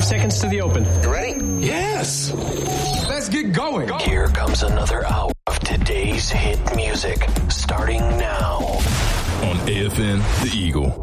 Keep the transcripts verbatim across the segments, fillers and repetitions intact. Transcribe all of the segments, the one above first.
seconds to the open. You ready? Yes. Let's get going. Go. Here comes another hour of today's hit music, starting now. On A F N, The Eagle.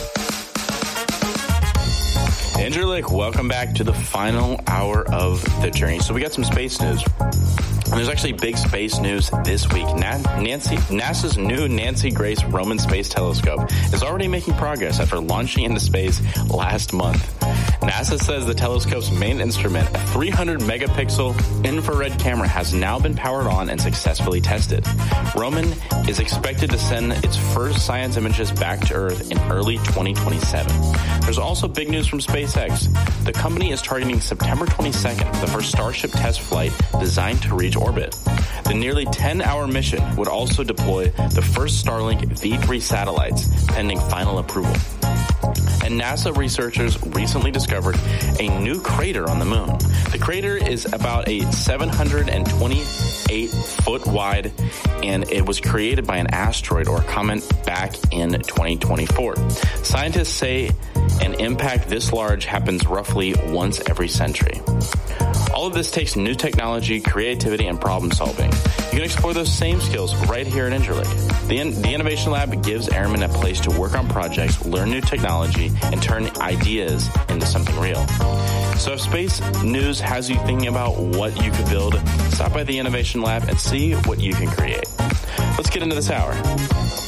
Andrew, welcome back to the final hour of the journey. So we got some space news. And there's actually big space news this week. Nancy, NASA's new Nancy Grace Roman Space Telescope is already making progress after launching into space last month. NASA says the telescope's main instrument, a three hundred megapixel infrared camera, has now been powered on and successfully tested. Roman is expected to send its first science images back to Earth in early twenty twenty-seven. There's also big news from SpaceX. The company is targeting September twenty-second for the first Starship test flight designed to reach orbit. The nearly ten-hour mission would also deploy the first Starlink V three satellites, pending final approval. And NASA researchers recently discovered a new crater on the moon. The crater is about a seven hundred twenty-eight foot wide, and it was created by an asteroid or comet back in twenty twenty-four. Scientists say an impact this large happens roughly once every century. All of this takes new technology, creativity, and problem solving. You can explore those same skills right here at Interlake. The, In- the Innovation Lab gives airmen a place to work on projects, learn new technology, and turn ideas into something real. So if space news has you thinking about what you could build, stop by the Innovation Lab and see what you can create. Let's get into this hour.